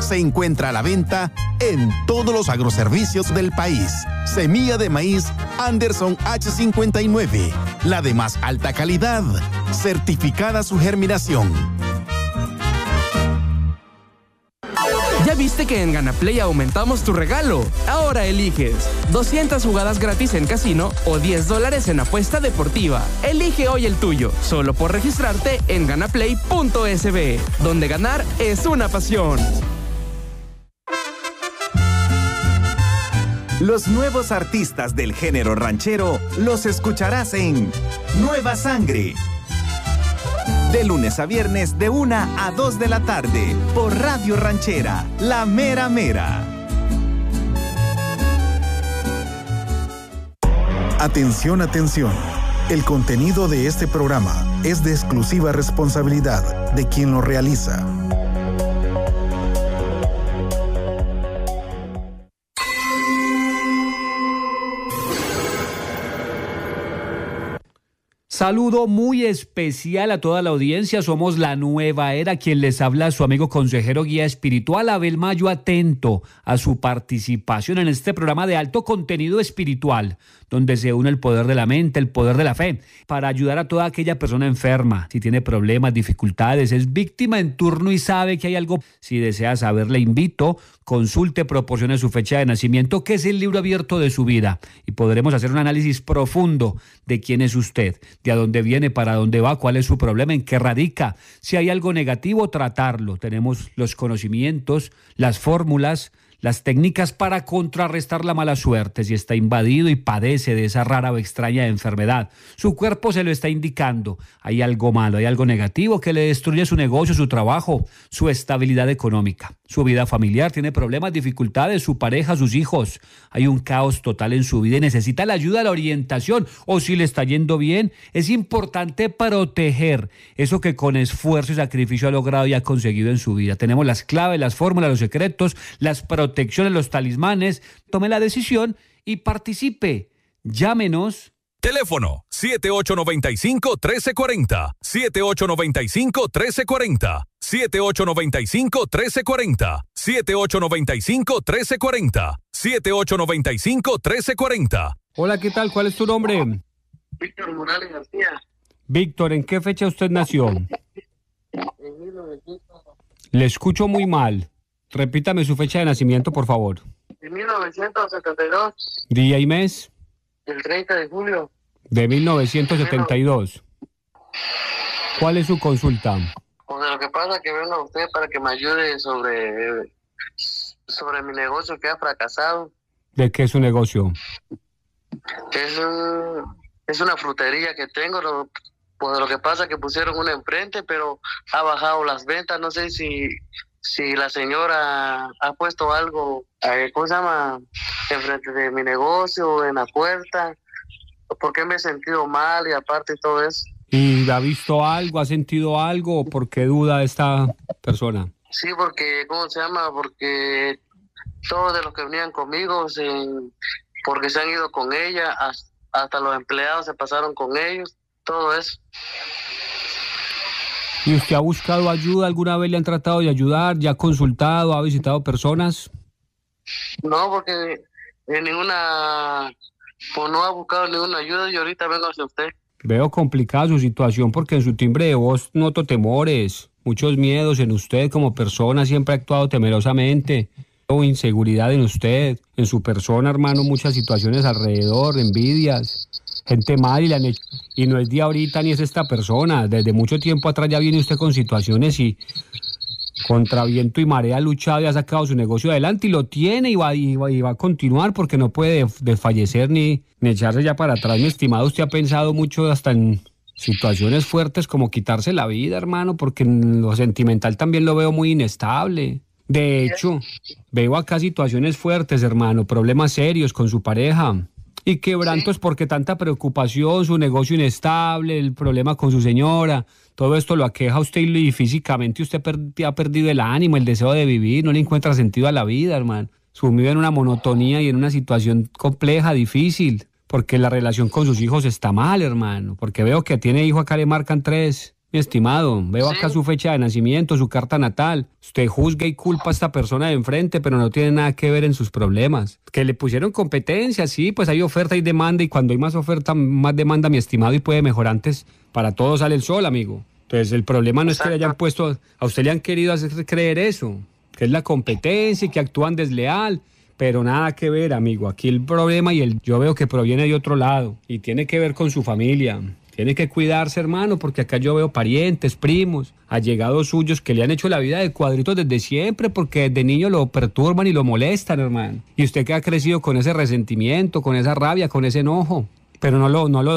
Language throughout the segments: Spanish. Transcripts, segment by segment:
se encuentra a la venta en todos los agroservicios del país. Semilla de maíz Anderson H59, la de más alta calidad, certificada su germinación. ¿Ya viste que en Ganaplay aumentamos tu regalo? Ahora eliges 200 jugadas gratis en casino o $10 en apuesta deportiva. Elige hoy el tuyo, solo por registrarte en ganaplay.sb, donde ganar es una pasión. Los nuevos artistas del género ranchero los escucharás en Nueva Sangre. De lunes a viernes de 1 a 2 de la tarde por Radio Ranchera, La Mera Mera. Atención, atención. El contenido de este programa es de exclusiva responsabilidad de quien lo realiza. Saludo muy especial a toda la audiencia. Somos La Nueva Era. Quien les habla, su amigo consejero guía espiritual Abel Mayo, atento a su participación en este programa de alto contenido espiritual, donde se une el poder de la mente, el poder de la fe, para ayudar a toda aquella persona enferma, si tiene problemas, dificultades, es víctima en turno y sabe que hay algo. Si desea saber, le invito, consulte, proporcione su fecha de nacimiento, que es el libro abierto de su vida, y podremos hacer un análisis profundo de quién es usted, de a dónde viene, para dónde va, cuál es su problema, en qué radica. Si hay algo negativo, tratarlo. Tenemos los conocimientos, las fórmulas, las técnicas para contrarrestar la mala suerte. Si está invadido y padece de esa rara o extraña enfermedad, su cuerpo se lo está indicando. Hay algo malo, hay algo negativo que le destruye su negocio, su trabajo, su estabilidad económica, su vida familiar. Tiene problemas, dificultades, su pareja, sus hijos. Hay un caos total en su vida y necesita la ayuda, la orientación. O si le está yendo bien, es importante proteger eso que con esfuerzo y sacrificio ha logrado y ha conseguido en su vida. Tenemos las claves, las fórmulas, los secretos, las protecciones, los talismanes. Tome la decisión y participe. Llámenos. Teléfono 7895-1340, 7895-1340, 7895-1340, 7895-1340, 7895-1340. Hola, ¿qué tal? ¿Cuál es tu nombre? Víctor Morales García. Víctor, ¿en qué fecha usted nació? En 1900. Le escucho muy mal. Repítame su fecha de nacimiento, por favor. En 1972. Día y mes. El 30 de julio. De 1972. ¿Cuál es su consulta? Pues lo que pasa es que vengo a usted para que me ayude sobre mi negocio que ha fracasado. ¿De qué es su negocio? Es una frutería que tengo. Pues lo que pasa es que pusieron una enfrente, pero ha bajado las ventas. No sé si la señora ha puesto algo, ¿cómo se llama?, enfrente de mi negocio, en la puerta, porque me he sentido mal y aparte todo eso. ¿Y ha visto algo, ha sentido algo? ¿Por qué duda esta persona? Sí, porque, ¿cómo se llama?, porque todos de los que venían conmigo, porque se han ido con ella, hasta los empleados se pasaron con ellos, todo eso. ¿Y usted ha buscado ayuda? ¿Alguna vez le han tratado de ayudar? ¿Ya ha consultado? ¿Ha visitado personas? No, porque no ha buscado ninguna ayuda y ahorita vengo hacia usted. Veo complicada su situación porque en su timbre de voz noto temores, muchos miedos en usted como persona, siempre ha actuado temerosamente. Veo inseguridad en usted, en su persona, hermano, muchas situaciones alrededor, envidias. Gente mal y le han hecho. Y no es de ahorita ni es esta persona. Desde mucho tiempo atrás ya viene usted con situaciones y contra viento y marea ha luchado y ha sacado su negocio adelante y lo tiene y va a continuar porque no puede desfallecer ni echarse ya para atrás. Mi estimado, usted ha pensado mucho hasta en situaciones fuertes como quitarse la vida, hermano, porque en lo sentimental también lo veo muy inestable. De hecho, veo acá situaciones fuertes, hermano, problemas serios con su pareja. Y quebrantos porque tanta preocupación, su negocio inestable, el problema con su señora, todo esto lo aqueja a usted y físicamente usted ha perdido el ánimo, el deseo de vivir, no le encuentra sentido a la vida, hermano. Sumido en una monotonía y en una situación compleja, difícil, porque la relación con sus hijos está mal, hermano, porque veo que tiene hijo, acá le marcan 3. mi estimado. Veo acá su fecha de nacimiento, su carta natal. Usted juzga y culpa a esta persona de enfrente, pero no tiene nada que ver en sus problemas. Que le pusieron competencia, sí, pues hay oferta y demanda, y cuando hay más oferta, más demanda, mi estimado, y puede mejorar antes. Para todos sale el sol, amigo. Entonces el problema no es que le hayan puesto, a usted le han querido hacer creer eso, que es la competencia y que actúan desleal. Pero nada que ver, amigo. Aquí el problema yo veo que proviene de otro lado y tiene que ver con su familia. Tiene que cuidarse, hermano, porque acá yo veo parientes, primos, allegados suyos que le han hecho la vida de cuadritos desde siempre porque desde niño lo perturban y lo molestan, hermano. Y usted que ha crecido con ese resentimiento, con esa rabia, con ese enojo, pero no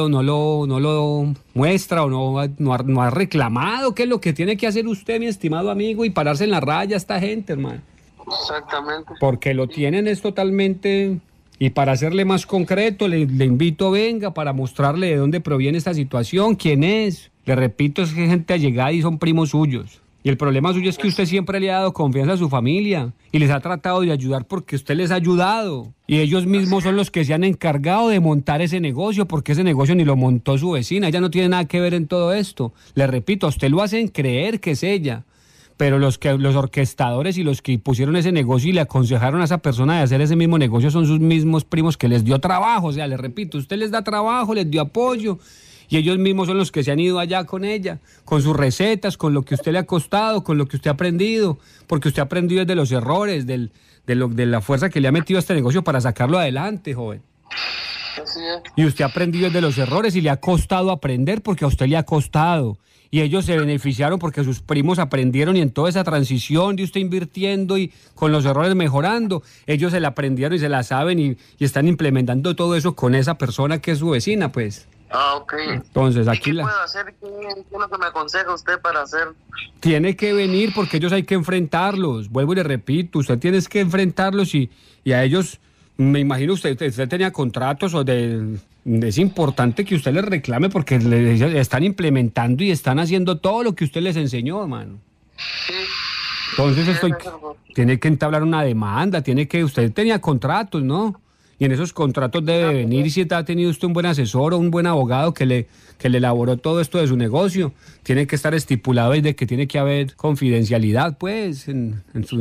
lo muestra o no ha reclamado qué es lo que tiene que hacer usted, mi estimado amigo, y pararse en la raya a esta gente, hermano. Exactamente. Porque lo tienen es totalmente... Y para hacerle más concreto, le invito, venga, para mostrarle de dónde proviene esta situación, quién es. Le repito, es gente allegada y son primos suyos. Y el problema suyo es que usted siempre le ha dado confianza a su familia y les ha tratado de ayudar porque usted les ha ayudado. Y ellos mismos son los que se han encargado de montar ese negocio, porque ese negocio ni lo montó su vecina. Ella no tiene nada que ver en todo esto. Le repito, a usted lo hacen creer que es ella. Pero los orquestadores y los que pusieron ese negocio y le aconsejaron a esa persona de hacer ese mismo negocio son sus mismos primos que les dio trabajo. O sea, les repito, usted les da trabajo, les dio apoyo y ellos mismos son los que se han ido allá con ella, con sus recetas, con lo que usted le ha costado, con lo que usted ha aprendido, porque usted ha aprendido desde los errores, de la fuerza que le ha metido a este negocio para sacarlo adelante, joven. Así es. Y usted ha aprendido desde los errores y le ha costado aprender porque a usted le ha costado. Y ellos se beneficiaron porque sus primos aprendieron y en toda esa transición de usted invirtiendo y con los errores mejorando, ellos se la aprendieron y se la saben y están implementando todo eso con esa persona que es su vecina, pues. Ah, ok. Entonces, aquí ¿Qué puedo hacer? ¿Qué es lo que me aconseja usted para hacer? Tiene que venir porque ellos hay que enfrentarlos. Vuelvo y le repito, usted tiene que enfrentarlos y a ellos, me imagino usted tenía contratos o es importante que usted les reclame porque le están implementando y están haciendo todo lo que usted les enseñó, hermano. Sí. Entonces tiene que entablar una demanda, usted tenía contratos, ¿no? Y en esos contratos debe venir, y si ha tenido usted un buen asesor o un buen abogado que le elaboró todo esto de su negocio, tiene que estar estipulado y de que tiene que haber confidencialidad, pues, en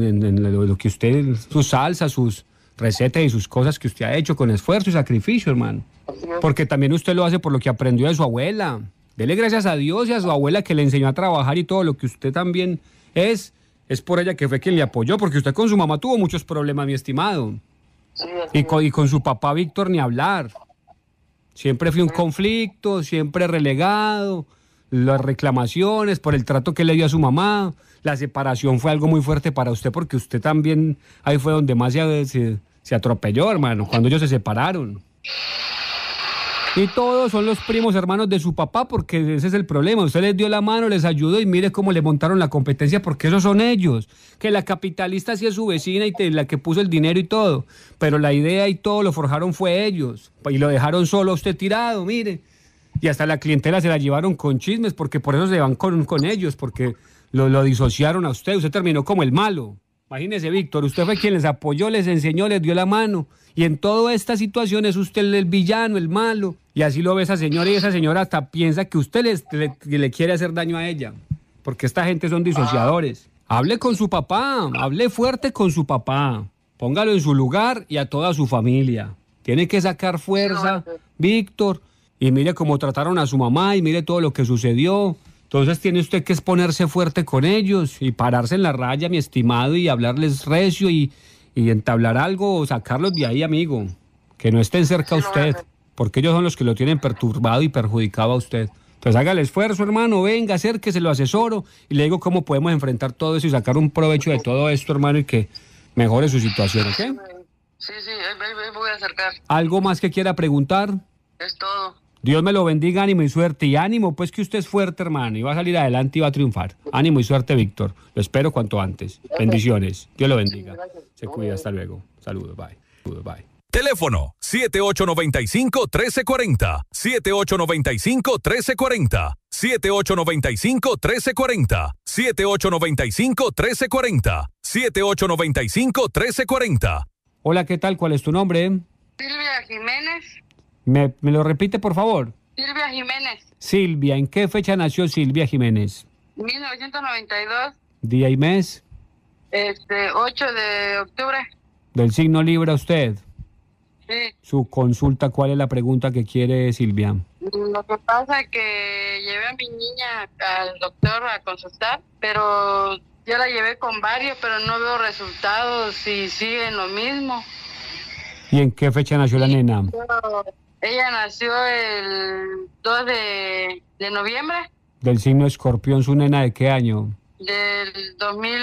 lo que usted, sus salsas, sus recetas y sus cosas que usted ha hecho con esfuerzo y sacrificio, hermano. Porque también usted lo hace por lo que aprendió de su abuela. Dele gracias a Dios y a su abuela que le enseñó a trabajar, y todo lo que usted también es por ella que fue quien le apoyó, porque usted con su mamá tuvo muchos problemas, mi estimado. Sí, Y con su papá Víctor ni hablar. Siempre fue un conflicto, siempre relegado, las reclamaciones por el trato que le dio a su mamá. La separación fue algo muy fuerte para usted porque usted también, ahí fue donde más se atropelló, hermano, cuando ellos se separaron. Y todos son los primos hermanos de su papá, porque ese es el problema. Usted les dio la mano, les ayudó y mire cómo le montaron la competencia, porque esos son ellos. Que la capitalista sí es su vecina y la que puso el dinero y todo, pero la idea y todo lo forjaron fue ellos. Y lo dejaron solo a usted tirado, mire. Y hasta la clientela se la llevaron con chismes, porque por eso se van con ellos, porque lo disociaron a usted. Usted terminó como el malo. Imagínese, Víctor, usted fue quien les apoyó, les enseñó, les dio la mano. Y en toda esta situación es usted el villano, el malo. Y así lo ve esa señora, y esa señora hasta piensa que usted le quiere hacer daño a ella. Porque esta gente son disociadores. Hable con su papá, hable fuerte con su papá. Póngalo en su lugar y a toda su familia. Tiene que sacar fuerza, Víctor. Y mire cómo trataron a su mamá y mire todo lo que sucedió. Entonces tiene usted que exponerse fuerte con ellos y pararse en la raya, mi estimado, y hablarles recio y entablar algo o sacarlos de ahí, amigo. Que no estén cerca a usted, porque ellos son los que lo tienen perturbado y perjudicado a usted. Entonces haga el esfuerzo, hermano, venga, acérquese, lo asesoro y le digo cómo podemos enfrentar todo eso y sacar un provecho de todo esto, hermano, y que mejore su situación, ¿ok? Sí, ahí voy a acercar. ¿Algo más que quiera preguntar? Es todo. Dios me lo bendiga, ánimo y suerte. Y ánimo, pues que usted es fuerte, hermano, y va a salir adelante y va a triunfar. Ánimo y suerte, Víctor. Lo espero cuanto antes. Bendiciones. Dios lo bendiga. Se cuida, hasta luego. Saludos, bye. Bye. Teléfono 7895-1340. 7895-1340. 7895-1340. 7895-1340. 7895-1340. Hola, ¿qué tal? ¿Cuál es tu nombre? Silvia Jiménez. ¿Me lo repite, por favor? Silvia Jiménez. Silvia, ¿en qué fecha nació Silvia Jiménez? 1992. ¿Día y mes? 8 de octubre. ¿Del signo Libra usted? Sí. Su consulta, ¿cuál es la pregunta que quiere Silvia? Lo que pasa es que llevé a mi niña al doctor a consultar, pero yo la llevé con varios, pero no veo resultados y siguen lo mismo. ¿Y en qué fecha nació la nena? Ella nació el 2 de noviembre. Del signo Escorpión, ¿su nena de qué año? Del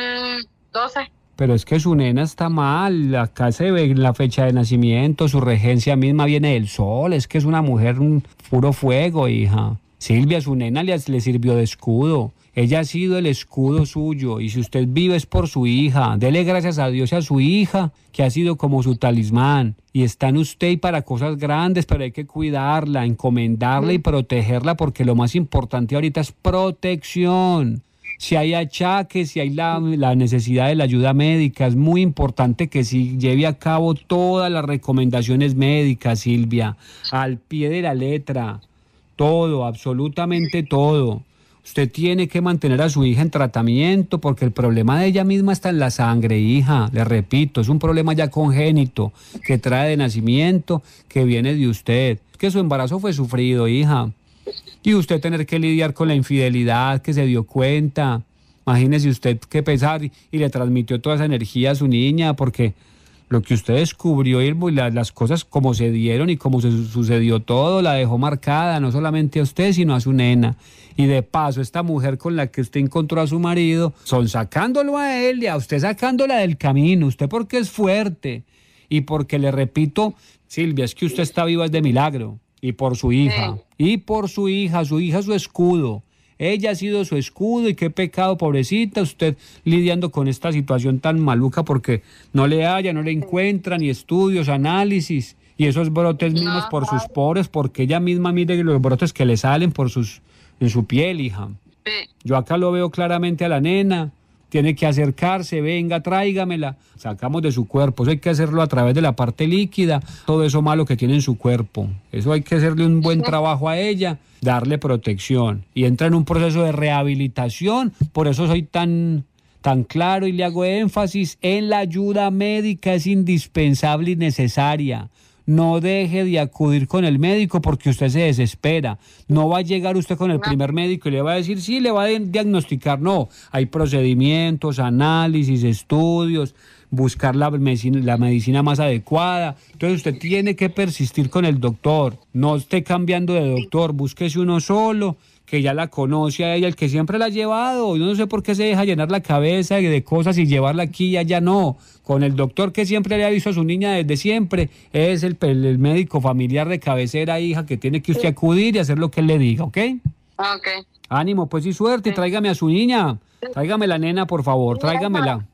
2012. Pero es que su nena está mal, acá se ve la fecha de nacimiento, su regencia misma viene del sol, es que es una mujer un puro fuego, hija. Silvia, su nena le sirvió de escudo, ella ha sido el escudo suyo, y si usted vive es por su hija. Dele gracias a Dios y a su hija, que ha sido como su talismán, y está en usted y para cosas grandes, pero hay que cuidarla, encomendarla y protegerla, porque lo más importante ahorita es protección. Si hay achaques, si hay la necesidad de la ayuda médica, es muy importante que sí lleve a cabo todas las recomendaciones médicas, Silvia, al pie de la letra, todo, absolutamente todo. Usted tiene que mantener a su hija en tratamiento porque el problema de ella misma está en la sangre, hija. Le repito, es un problema ya congénito que trae de nacimiento, que viene de usted. Que su embarazo fue sufrido, hija. Y usted tener que lidiar con la infidelidad que se dio cuenta. Imagínese usted qué pesar y le transmitió toda esa energía a su niña, porque lo que usted descubrió y las cosas como se dieron y como se sucedió todo, la dejó marcada, no solamente a usted, sino a su nena. Y de paso, esta mujer con la que usted encontró a su marido, son sacándolo a él y a usted sacándola del camino. Usted porque es fuerte y porque, le repito, Silvia, es que usted está viva es de milagro. Y por su hija, su hija su escudo. Ella ha sido su escudo y qué pecado, pobrecita, usted lidiando con esta situación tan maluca porque no le encuentra ni estudios, análisis y esos brotes mismos por sus poros, porque ella misma mire los brotes que le salen en su piel, hija. Yo acá lo veo claramente a la nena. Tiene que acercarse, venga, tráigamela. Sacamos de su cuerpo. Eso hay que hacerlo a través de la parte líquida, todo eso malo que tiene en su cuerpo. Eso hay que hacerle un buen trabajo a ella, darle protección. Y entra en un proceso de rehabilitación. Por eso soy tan claro y le hago énfasis en la ayuda médica. Es indispensable y necesaria. No deje de acudir con el médico porque usted se desespera. No va a llegar usted con el primer médico y le va a decir, sí, le va a diagnosticar. No, hay procedimientos, análisis, estudios, buscar la medicina más adecuada. Entonces usted tiene que persistir con el doctor. No esté cambiando de doctor, búsquese uno solo, que ya la conoce a ella, el que siempre la ha llevado. Yo no sé por qué se deja llenar la cabeza de cosas y llevarla aquí y allá, no. Con el doctor que siempre le ha visto a su niña desde siempre, es el médico familiar de cabecera, hija, que tiene que usted acudir y hacer lo que él le diga, ¿ok? Ok. Ánimo, pues, y suerte, y tráigame a su niña. Tráigame la nena, por favor, tráigamela.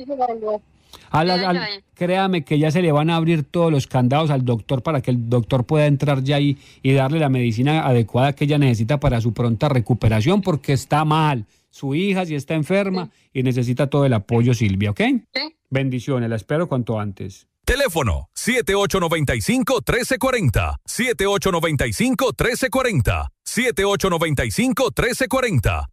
Créame que ya se le van a abrir todos los candados al doctor para que el doctor pueda entrar ya y darle la medicina adecuada que ella necesita para su pronta recuperación, porque está mal. Su hija sí está enferma y necesita todo el apoyo, Silvia, ¿ok? Sí. Bendiciones, la espero cuanto antes. Teléfono 7895-1340, 7895-1340, 7895-1340,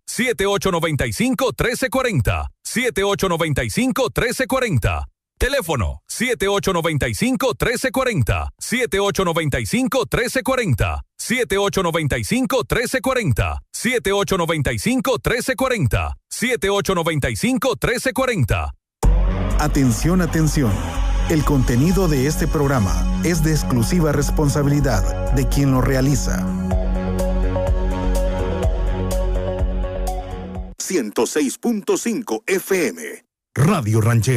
7895-1340, 7895-1340. Teléfono 7895-1340, 7895-1340, 7895-1340, 7895-1340, 7895-1340. Atención, atención. El contenido de este programa es de exclusiva responsabilidad de quien lo realiza. 106.5 FM Radio Ranchero.